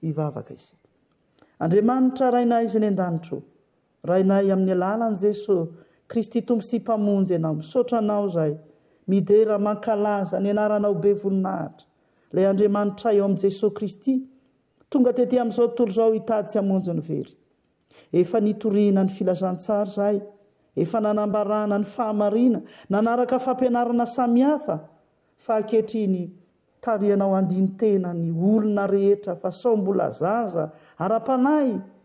mivavaka izy. Andriamanitra rainay izy ny an-danitro, rainay amin'ny alalan' Jesosy Kristy tompo sy mpamonjy anao, misaotra anao zay, midera mankalaza ny anaranao be voninahitra, ilay Andriamanitra eo amin'i Jesosy Kristy, tonga tetỳ amin'izao tontolo izao hitady sy hamonjy ny very. Efa nitoriana ny filazantsara zay, efa nanambarana ny fahamarina, nanaraka fampianarana samihafa, fa ankehitriny tarihanao andiny tena ny olona rehetra fa sao mbola zaza ara-panahy